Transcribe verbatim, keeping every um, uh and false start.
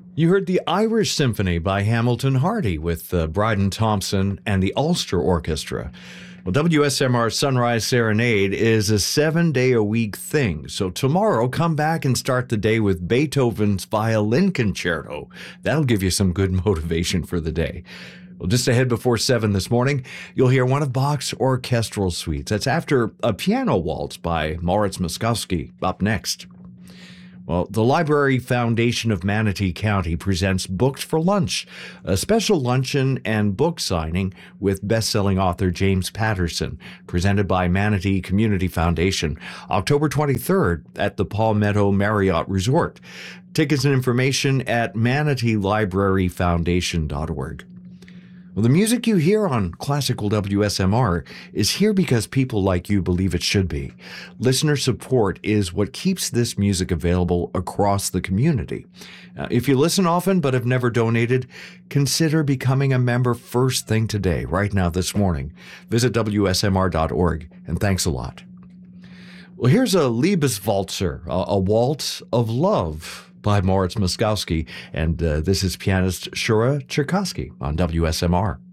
You heard the Irish Symphony by Hamilton Hardy with uh, Bryden Thompson and the Ulster Orchestra. Well, W S M R Sunrise Serenade is a seven-day-a-week thing, so tomorrow come back and start the day with Beethoven's Violin Concerto. That'll give you some good motivation for the day. Well, just ahead before seven this morning, you'll hear one of Bach's orchestral suites. That's after a piano waltz by Moritz Moszkowski up next. Well, the Library Foundation of Manatee County presents Books for Lunch, a special luncheon and book signing with best-selling author James Patterson, presented by Manatee Community Foundation, October twenty-third at the Palmetto Marriott Resort. Tickets and information at manatee library foundation dot org. Well, the music you hear on Classical W S M R is here because people like you believe it should be. Listener support is what keeps this music available across the community. Uh, if you listen often but have never donated, consider becoming a member first thing today, right now this morning. Visit W S M R dot org, and thanks a lot. Well, here's a Liebeswalzer, a, a waltz of love, by Moritz Moszkowski, and uh, this is pianist Shura Cherkasky on W S M R.